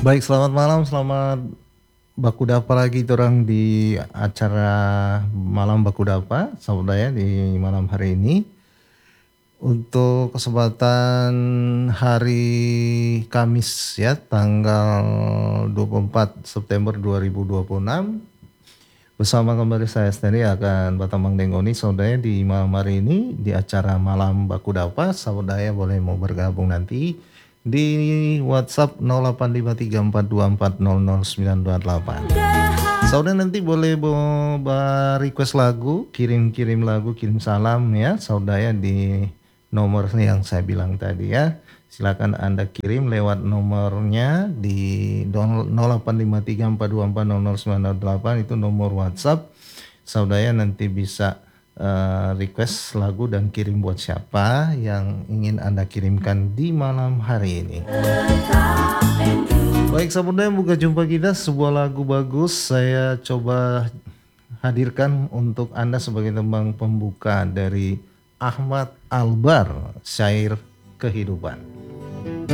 Baik, selamat malam, selamat baku dapa lagi orang di acara malam baku dapa, saudara di malam hari ini. Untuk kesempatan hari Kamis ya, tanggal 24 September 2026, bersama kembali saya sendiri akan Batamang Denggoni saudara di malam hari ini di acara malam baku dapa. Saudara boleh mau bergabung nanti di WhatsApp 085342400928. Saudara nanti boleh request lagu, kirim lagu, kirim salam ya saudara di nomor yang saya bilang tadi ya. Silakan Anda kirim lewat nomornya di 085342400928, itu nomor WhatsApp. Saudara nanti bisa request lagu dan kirim buat siapa yang ingin Anda kirimkan di malam hari ini. Baik saudara, buka jumpa kita sebuah lagu bagus saya coba hadirkan untuk Anda sebagai tembang pembuka dari Ahmad Albar, Syair Kehidupan.